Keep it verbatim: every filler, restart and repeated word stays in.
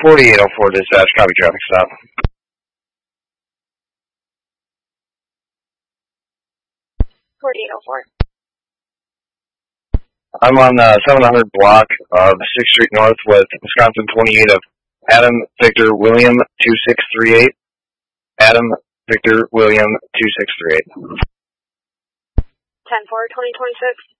forty-eight oh four dispatch, copy traffic stop. forty-eight oh four. I'm on the seven hundred block of sixth Street North with Wisconsin twenty-eight of Adam Victor William two six three eight. Adam Victor William two six three eight. ten four twenty twenty-six.